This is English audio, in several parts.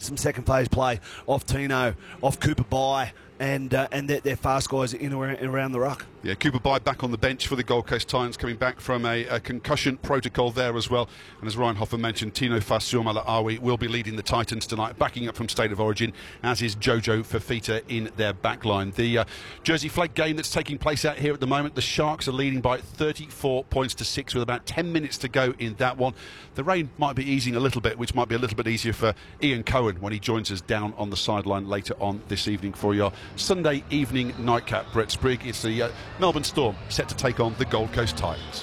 some second phase play off Tino, off Cooper Bye, and their fast guys in around the ruck. Yeah, Cooper Bye back on the bench for the Gold Coast Titans, coming back from a concussion protocol there as well. And as Ryan Hoffer mentioned, Tino Fasioma-La'awi will be leading the Titans tonight, backing up from State of Origin, as is Jojo Fafita in their backline. The Jersey Flag game that's taking place out here at the moment, the Sharks are leading by 34 points to 6 with about 10 minutes to go in that one. The rain might be easing a little bit, which might be a little bit easier for Ian Cohen when he joins us down on the sideline later on this evening for your Sunday evening nightcap. Brett Sprigg, it's the Melbourne Storm set to take on the Gold Coast Titans.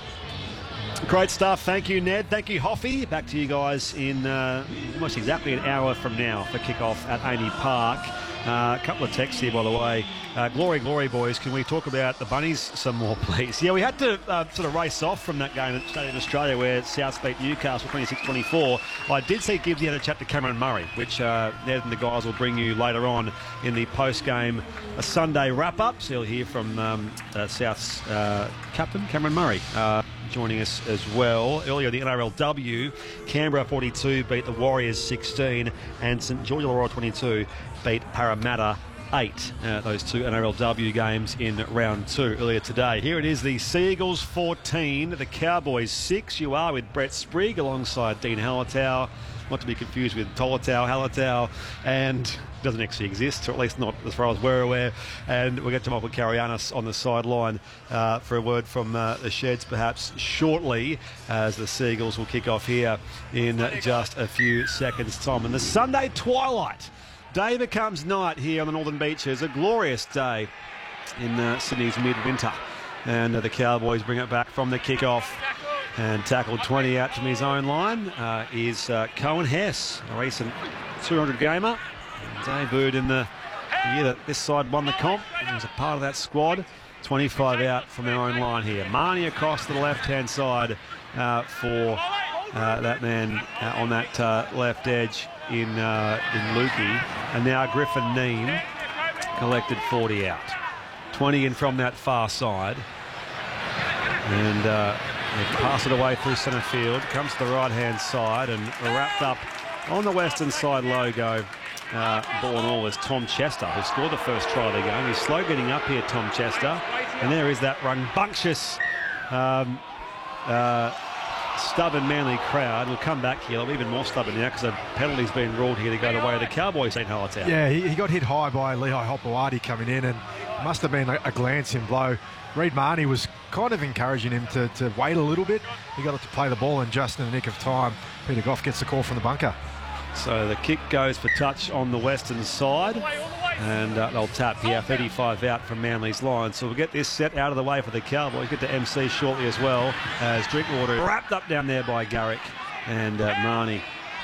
Great stuff. Thank you, Ned. Thank you, Hoffy. Back to you guys in almost exactly an hour from now for kickoff at AAMI Park. A couple of texts here, by the way. Glory, glory, boys. Can we talk about the Bunnies some more, please? Yeah, we had to sort of race off from that game at Stadium Australia where Souths beat Newcastle 26-24. I did see Gibbsy had a chat to Cameron Murray, which Ned and the guys will bring you later on in the post-game Sunday wrap-up. So you'll hear from Souths captain Cameron Murray joining us as well. Earlier, the NRLW, Canberra 42 beat the Warriors 16 and St George Illawarra 22 beat Parramatta 8. Those two NRLW games in round 2 earlier today. Here it is, the Seagulls 14, the Cowboys 6. You are with Brett Sprigg alongside Dean Hallertau, not to be confused with Tolatau, Hallertau, and doesn't actually exist, or at least not as far as we're aware. And we'll get to Michael Carianis on the sideline for a word from the Sheds perhaps shortly, as the Seagulls will kick off here in just a few seconds' time. And the Sunday twilight, day becomes night here on the Northern Beaches. A glorious day in Sydney's midwinter. And the Cowboys bring it back from the kickoff. And tackled 20 out from his own line is Cohen Hess, a recent 200 gamer. Debuted in the year that this side won the comp. He was a part of that squad. 25 out from their own line here. Marnie across to the left-hand side for that man on that left edge in Lukey. And now Griffin Neame collected 40 out. 20 in from that far side. And they pass it away through centre field. Comes to the right-hand side and wrapped up on the western side logo. Ball and all is Tom Chester, who scored the first try of the game. He's slow getting up here, Tom Chester. And there is that rambunctious, stubborn Manly crowd. We'll come back here. They'll be even more stubborn now because a penalty's been ruled here to go the way of the Cowboys, St. Hallertau. Yeah, he got hit high by Lehigh Hopewadi coming in, and must have been a glancing blow. Reid Marnie was kind of encouraging him to wait a little bit. He got it to play the ball, and just in the nick of time, Peter Goff gets the call from the bunker. So the kick goes for touch on the western side, and they'll tap here. 35 out from Manly's line. So we'll get this set out of the way for the Cowboys. Get to MC shortly as well, as Drinkwater wrapped up down there by Garrick, and Marnie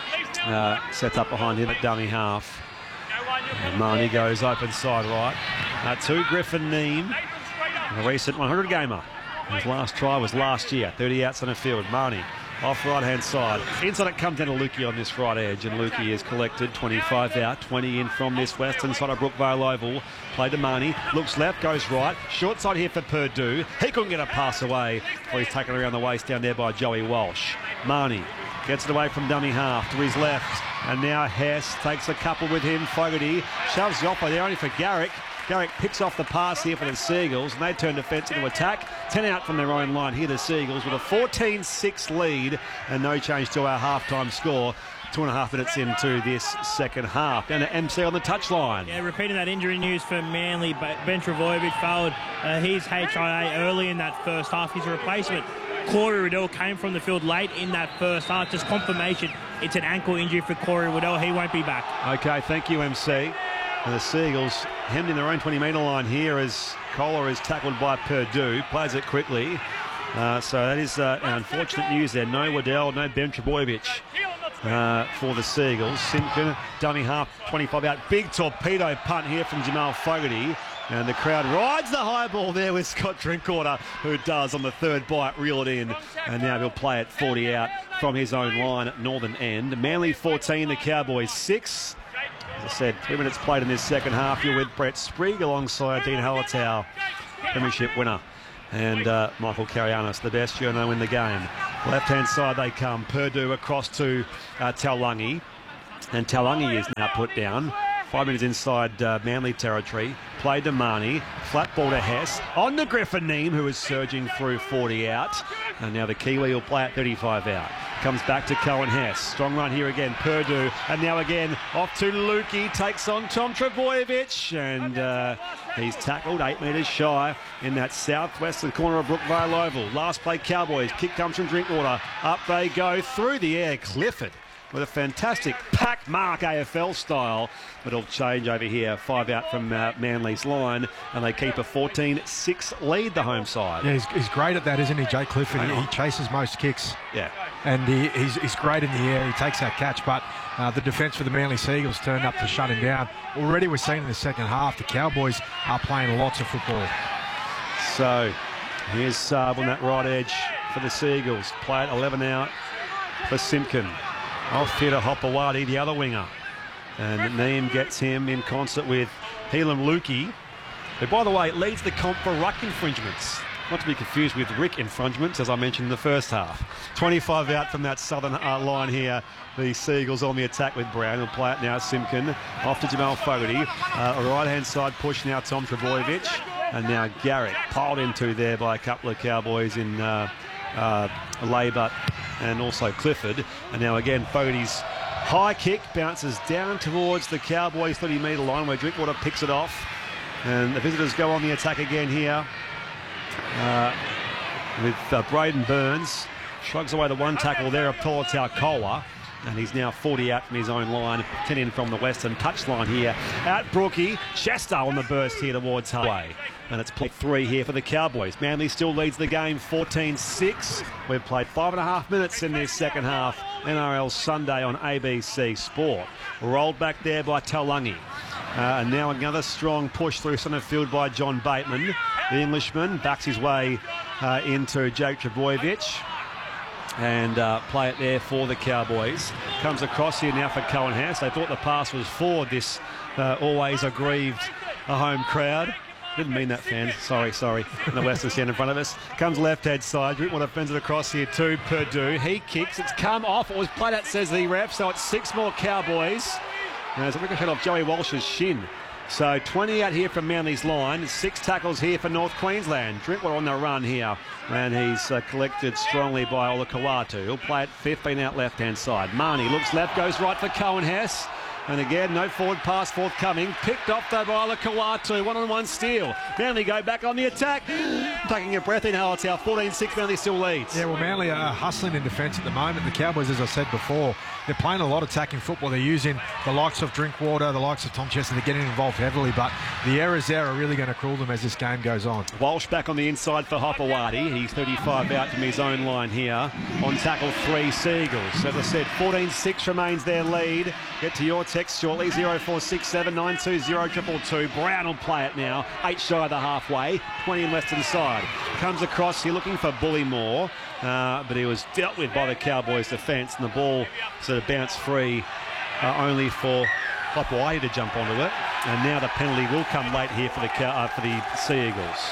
sets up behind him at dummy half. And Marnie goes open side right to Griffin Neame, a recent 100 gamer. His last try was last year. 30 out centre field. Marnie off right-hand side. Inside it comes down to Lukey on this right edge, and Lukey is collected. 25 out, 20 in from this western side of Brookvale Oval. Play to Marnie, looks left, goes right. Short side here for Purdue. He couldn't get a pass away. Well, he's taken around the waist down there by Joey Walsh. Marnie gets it away from dummy half to his left, and now Hess takes a couple with him. Fogarty shoves the offer there only for Garrick. Garrick picks off the pass here for the Seagulls, and they turn defence into attack. 10 out from their own line here, the Seagulls, with a 14-6 lead, and no change to our half-time score. 2.5 minutes into this second half. Down to MC on the touchline. Yeah, repeating that injury news for Manly, Ben Travojevic failed his HIA early in that first half. His replacement, Corey Riddell, came from the field late in that first half. Just confirmation, it's an ankle injury for Corey Riddell. He won't be back. Okay, thank you, MC. And the Seagulls hemmed in their own 20-metre line here as Kohler is tackled by Purdue. Plays it quickly. So that is unfortunate news there. No Waddell, no Ben Trebojevic for the Seagulls. Simpkin, dummy half, 25 out. Big torpedo punt here from Jamal Fogarty. And the crowd rides the high ball there with Scott Drinkwater, who does on the third bite reel it in. And now he'll play it 40 out from his own line at northern end. Manly 14, the Cowboys 6. As I said, 3 minutes played in this second half. You're with Brett Sprigg alongside Dean Hallertau, premiership winner, and Michael Carianis, the best journo in the game. Left-hand side they come. Purdue across to Taulagi. And Taulagi is now put down. 5 minutes inside Manly territory. Played to Marnie. Flat ball to Hess. On to Griffin Neame, who is surging through 40 out. And now the Kiwi will play at 35 out. Comes back to Cohen Hess. Strong run here again. Purdue. And now again off to Lukey. Takes on Tom Trbojevic. And he's tackled 8 metres shy in that southwestern corner of Brookvale Oval. Last play Cowboys. Kick comes from Drinkwater. Up they go through the air. Clifford with a fantastic pack mark AFL style, but it'll change over here. 5 out from Manly's line, and they keep a 14-6 lead, the home side. Yeah, he's great at that, isn't he, Jake Clifford? He chases most kicks. Yeah. And he's great in the air. He takes that catch, but the defence for the Manly Seagulls turned up to shut him down. Already we're seeing in the second half, the Cowboys are playing lots of football. So here's Saab on that right edge for the Seagulls. Play at 11 out for Simpkin. Off here to Hopewadi, the other winger. And Neame gets him in concert with Helam Lukey, who, by the way, leads the comp for ruck infringements. Not to be confused with Rick infringements, as I mentioned in the first half. 25 out from that southern line here. The Seagulls on the attack with Brown. He'll play it now, Simpkin. Off to Jamal Fogarty. A right-hand side push now, Tom Trbojevic. And now Garrick piled into there by a couple of Cowboys in Labour and also Clifford. And now again Fogarty's high kick bounces down towards the Cowboys 30-metre line where Drinkwater picks it off, and the visitors go on the attack again here with Braden Burns. Shrugs away the one tackle there of Tola Koa, and he's now 40 out from his own line, 10 in from the western touchline here at Brookie. Chester on the burst here towards Hawaii. And it's play 3 here for the Cowboys. Manly still leads the game 14-6. We've played 5.5 minutes in this second half. NRL Sunday on ABC Sport. Rolled back there by Taulagi. And now another strong push through centre field by John Bateman. The Englishman backs his way into Jake Trbojevic. And play it there for the Cowboys. Comes across here now for Cohen Hess. They thought the pass was for this always aggrieved home crowd. Didn't mean that, fans. Sorry. In the western stand in front of us. Comes left-hand side. Drinkwater defends it across here to Purdue. He kicks. It's come off. It was played out, says the ref. So it's 6 more Cowboys. And there's a ricochet off Joey Walsh's shin. So 20 out here from Manly's line. 6 tackles here for North Queensland. Drinkwater on the run here. And he's collected strongly by Olakawatu. He'll play it 15 out left-hand side. Marnie looks left, goes right for Cohen Hess. And again, no forward pass forthcoming. Picked off though by Olakawatu. 1-on-1 steal. Manly go back on the attack. Taking a breath in, Hallertau. 14-6, Manly still leads. Yeah, well, Manly are hustling in defence at the moment. The Cowboys, as I said before, they're playing a lot of attacking football. They're using the likes of Drinkwater, the likes of Tom Chester. They're getting involved heavily, but the errors there are really going to cruel them as this game goes on. Walsh back on the inside for Hopewadi. He's 35 out from his own line here. On tackle 3 Seagulls. As I said, 14-6 remains their lead. Get to your text shortly, 0467 920 222. Brown will play it now, 8 shy of the halfway, 20 in western side. Comes across here looking for Bullymore, but he was dealt with by the Cowboys defence, and the ball sort of bounced free only for Hopewadi to jump onto it. And now the penalty will come late here for the Sea Eagles.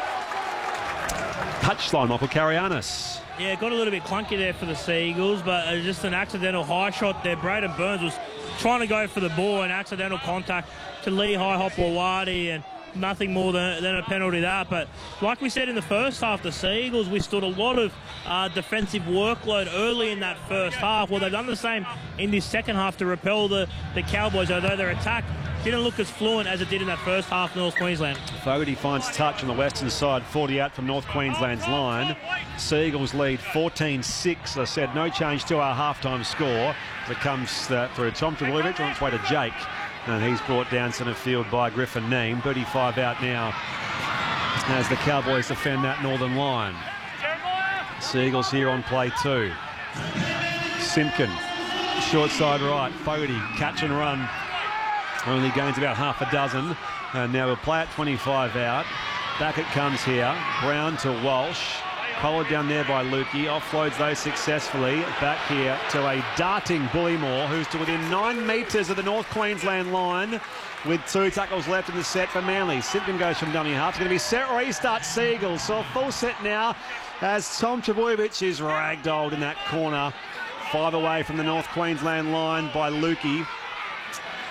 Touchline, Michael Karianis. Yeah, got a little bit clunky there for the Sea Eagles, but just an accidental high shot there. Braden Burns was trying to go for the ball, and accidental contact to Lehigh Hopewadi, and nothing more than a penalty there. But like we said in the first half, the Sea Eagles withstood a lot of defensive workload early in that first half. Well, they've done the same in this second half to repel the Cowboys, although their attack didn't look as fluent as it did in that first half for North Queensland. Fogarty finds touch on the western side, 40 out from North Queensland's line. Seagulls lead 14-6. As I said, no change to our halftime score. It comes through Tom Trbojevic on its way to Jake. And he's brought down centre field by Griffin Neame. 35 out now as the Cowboys defend that northern line. Seagulls here on play 2. Simpkin, short side right. Fogarty, catch and run. Only gains about half a dozen. And now we'll play at 25 out. Back it comes here. Brown to Walsh. Collared down there by Lukey. Offloads those successfully. Back here to a darting Bullymore, who's to within 9 metres of the North Queensland line with 2 tackles left in the set for Manly. Simpkin goes from dummy half. It's going to be set restart Seagulls. So a full set now as Tom Trbojevic is ragdolled in that corner 5 away from the North Queensland line by Lukey.